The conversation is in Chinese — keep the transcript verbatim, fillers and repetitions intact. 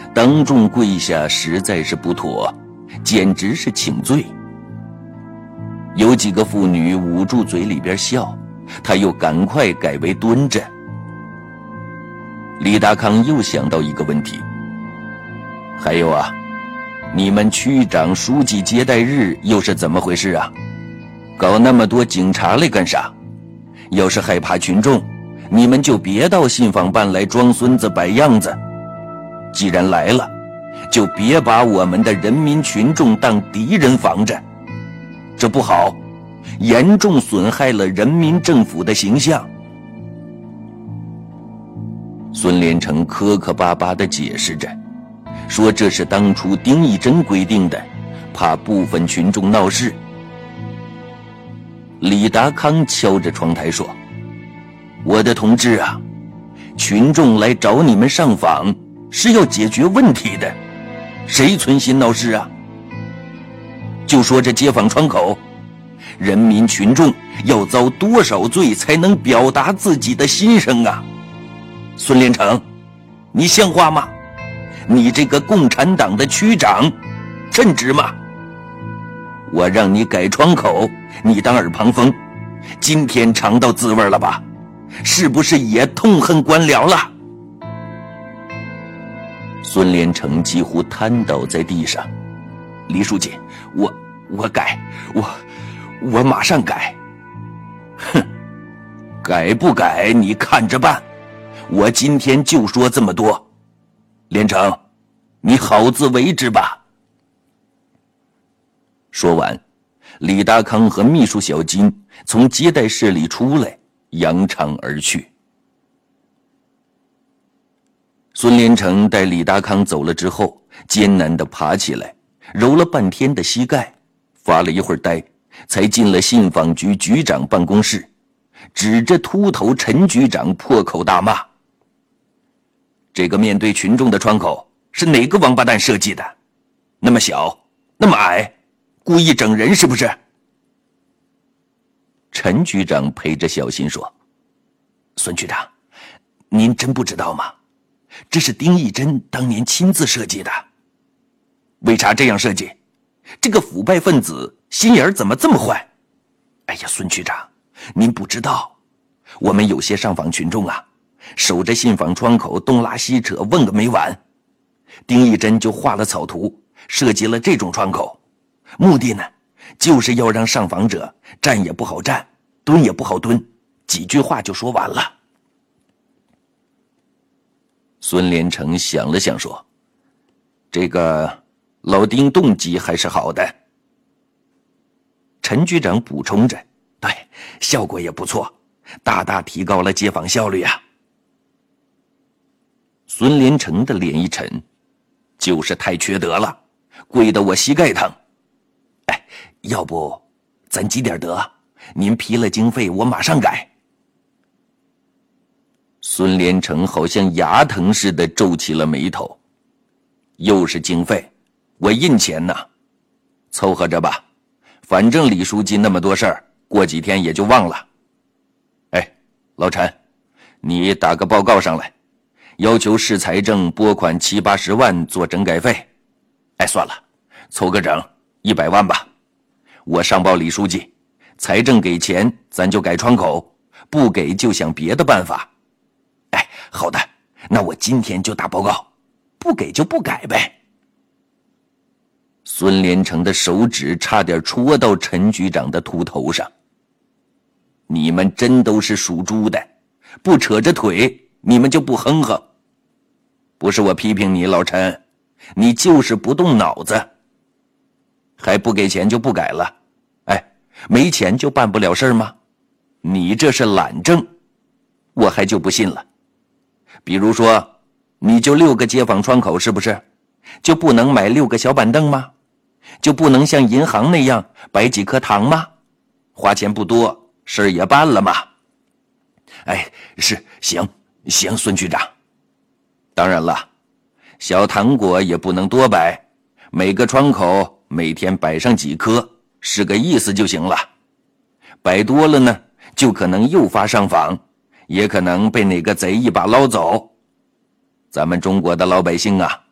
当众跪下实在是不妥，简直是请罪。有几个妇女捂住嘴里边笑，他又赶快改为蹲着。李达康又想到一个问题，还有啊，你们区长书记接待日又是怎么回事啊？搞那么多警察来干啥？要是害怕群众，你们就别到信访办来装孙子摆样子。既然来了，就别把我们的人民群众当敌人防着，这不好，严重损害了人民政府的形象。孙连成磕磕巴巴地解释着，说这是当初丁义珍规定的，怕部分群众闹事。李达康敲着窗台说：我的同志啊，群众来找你们上访是要解决问题的，谁存心闹事啊？就说这街坊窗口，人民群众要遭多少罪才能表达自己的心声啊？孙连成，你像话吗？你这个共产党的区长，称职吗？我让你改窗口，你当耳旁风，今天尝到滋味了吧？是不是也痛恨官僚了？孙连成几乎瘫倒在地上。李书记，我我改，我我马上改。哼，改不改你看着办，我今天就说这么多。连成，你好自为之吧。说完，李达康和秘书小金从接待室里出来，扬长而去。孙连成待李达康走了之后，艰难地爬起来，揉了半天的膝盖，发了一会儿呆，才进了信访局局长办公室，指着秃头陈局长破口大骂：这个面对群众的窗口是哪个王八蛋设计的？那么小，那么矮，故意整人是不是？陈局长陪着小心说：孙局长，您真不知道吗？这是丁义珍当年亲自设计的。为啥这样设计？这个腐败分子心眼怎么这么坏？哎呀，孙局长，您不知道，我们有些上访群众啊，守着信访窗口东拉西扯问个没完。丁义珍就画了草图，设计了这种窗口，目的呢，就是要让上访者站也不好站，蹲也不好蹲，几句话就说完了。孙连成想了想说：这个老丁动机还是好的。陈局长补充着：对，效果也不错，大大提高了街访效率啊。孙连成的脸一沉，就是太缺德了，跪得我膝盖疼。哎，要不咱积点德，您批了经费我马上改。孙连成好像牙疼似的皱起了眉头。又是经费，我印钱呢，凑合着吧，反正李书记那么多事儿，过几天也就忘了。哎，老陈，你打个报告上来，要求市财政拨款七八十万做整改费。哎，算了，凑个整一百万吧。我上报李书记，财政给钱咱就改窗口，不给就想别的办法。哎，好的，那我今天就打报告，不给就不改呗。孙连成的手指差点戳到陈局长的秃头上。你们真都是属猪的，不扯着腿你们就不哼哼。不是我批评你，老陈，你就是不动脑子。还不给钱就不改了？哎，没钱就办不了事儿吗？你这是懒政，我还就不信了。比如说，你就六个街坊窗口是不是？就不能买六个小板凳吗？就不能像银行那样摆几颗糖吗？花钱不多，事儿也办了嘛。哎，是，行行，孙局长。当然了，小糖果也不能多摆，每个窗口每天摆上几颗，是个意思就行了。摆多了呢，就可能诱发上访，也可能被哪个贼一把捞走。咱们中国的老百姓啊，